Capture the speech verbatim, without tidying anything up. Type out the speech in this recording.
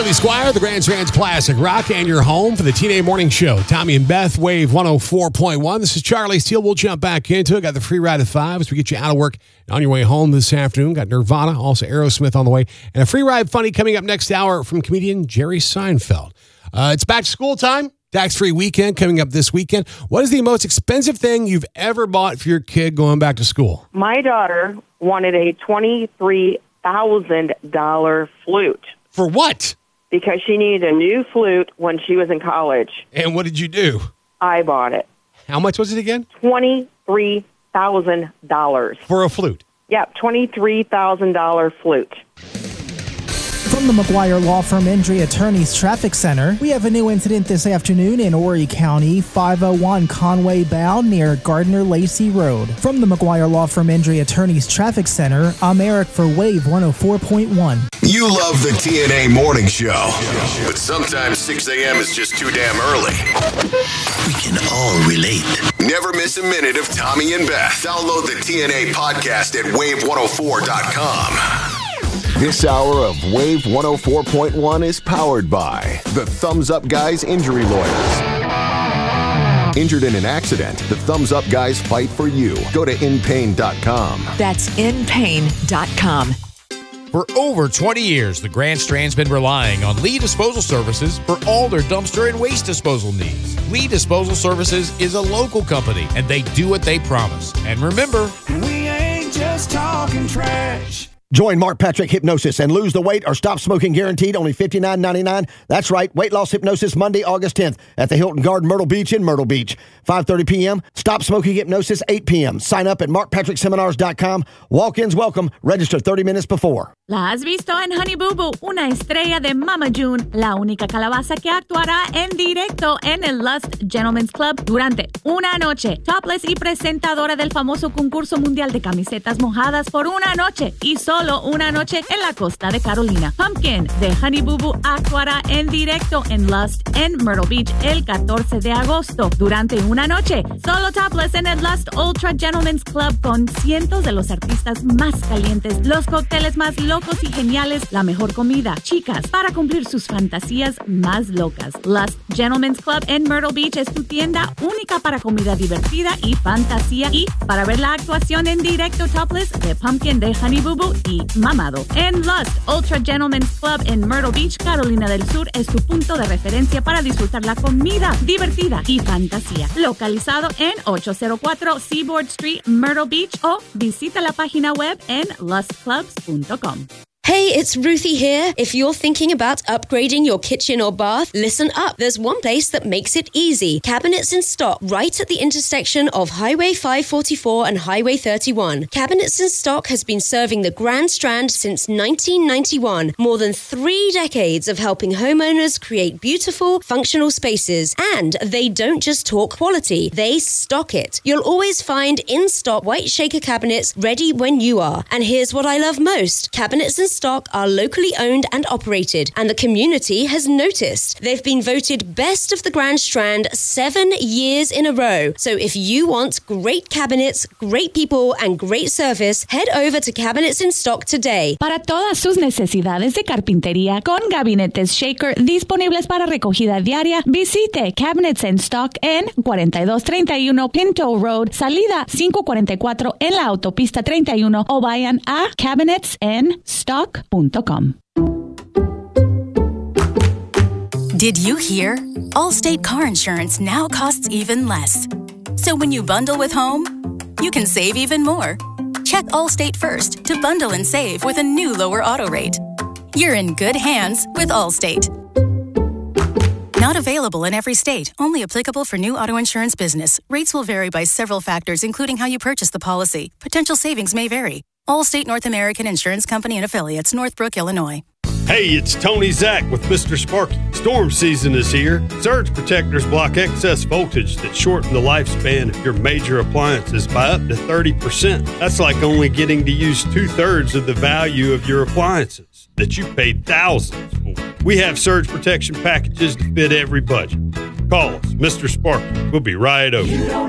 Charlie Squire, the Grand Trans Classic Rock, and your home for the T N A Morning Show. Tommy and Beth, Wave one oh four point one. This is Charlie Steele. We'll jump back into it. Got the free ride at five as we get you out of work and on your way home this afternoon. Got Nirvana, also Aerosmith on the way, and a free ride funny coming up next hour from comedian Jerry Seinfeld. Uh, it's back to school time. Tax-free weekend coming up this weekend. What is the most expensive thing you've ever bought for your kid going back to school? My daughter wanted a twenty-three thousand dollars flute. For what? Because she needed a new flute when she was in college. And what did you do? I bought it. How much was it again? twenty-three thousand dollars. For a flute? Yep, twenty-three thousand dollars flute. From the McGuire Law Firm Injury Attorneys Traffic Center, we have a new incident this afternoon in Horry County, five oh one Conway Bound near Gardner-Lacey Road. From the McGuire Law Firm Injury Attorneys Traffic Center, I'm Eric for Wave one oh four point one. You love the T N A Morning Show, but sometimes six a.m. is just too damn early. We can all relate. Never miss a minute of Tommy and Beth. Download the T N A podcast at wave one oh four dot com. This hour of Wave one oh four point one is powered by the Thumbs Up Guys Injury Lawyers. Injured in an accident, the Thumbs Up Guys fight for you. Go to in pain dot com. That's in pain dot com. For over twenty years, the Grand Strand's been relying on Lee Disposal Services for all their dumpster and waste disposal needs. Lee Disposal Services is a local company, and they do what they promise. And remember, we ain't just talking trash. Join Mark Patrick Hypnosis and lose the weight or stop smoking guaranteed, only fifty-nine ninety-nine. That's right, weight loss hypnosis Monday, August tenth at the Hilton Garden Myrtle Beach in Myrtle Beach. five thirty p.m. Stop smoking hypnosis, eight p.m. Sign up at mark patrick seminars dot com. Walk-ins welcome. Register thirty minutes before. La has visto en Honey Boo Boo, una estrella de Mama June, la única calabaza que actuará en directo en el Lust Gentlemen's Club durante una noche. Topless y presentadora del famoso concurso mundial de camisetas mojadas por una noche y solo una noche en la costa de Carolina. Pumpkin de Honey Boo Boo actuará en directo en Lust en Myrtle Beach el catorce de agosto durante una noche. Solo Topless en el Lust Ultra Gentlemen's Club con cientos de los artistas más calientes, los cócteles más locos y geniales, la mejor comida, chicas, para cumplir sus fantasías más locas. Lust Gentlemen's Club en Myrtle Beach es tu tienda única para comida divertida y fantasía, y para ver la actuación en directo Topless de Pumpkin de Honey Boo Boo y Mamado. En Lust Ultra Gentlemen's Club en Myrtle Beach, Carolina del Sur, es tu punto de referencia para disfrutar la comida divertida y fantasía. Localizado en ocho cero cuatro Seaboard Street, Myrtle Beach, o visita la página web en lust clubs punto com. Hey, it's Ruthie here. If you're thinking about upgrading your kitchen or bath, listen up. There's one place that makes it easy. Cabinets in Stock, right at the intersection of Highway five forty-four and Highway thirty-one. Cabinets in Stock has been serving the Grand Strand since nineteen ninety-one. More than three decades of helping homeowners create beautiful, functional spaces. And they don't just talk quality, they stock it. You'll always find in-stock white shaker cabinets ready when you are. And here's what I love most. Cabinets in Stock are locally owned and operated, and the community has noticed. They've been voted best of the Grand Strand seven years in a row. So if you want great cabinets, great people, and great service, head over to Cabinets in Stock today. Para todas sus necesidades de carpintería con gabinetes shaker disponibles para recogida diaria, visite Cabinets in Stock en forty-two thirty-one Pinto Road, salida cinco cuarenta y cuatro en la autopista treinta y uno, o vayan a cabinets in stock punto com. Did you hear? Allstate car insurance now costs even less. So when you bundle with home, you can save even more. Check Allstate first to bundle and save with a new lower auto rate. You're in good hands with Allstate. Not available in every state. Only applicable for new auto insurance business. Rates will vary by several factors, including how you purchase the policy. Potential savings may vary. Allstate North American Insurance Company and Affiliates, Northbrook, Illinois. Hey, it's Tony Zach with Mister Sparky. Storm season is here. Surge protectors block excess voltage that shorten the lifespan of your major appliances by up to thirty percent. That's like only getting to use two-thirds of the value of your appliances that you paid thousands for. We have surge protection packages to fit every budget. Call us, Mister Sparky. We'll be right over.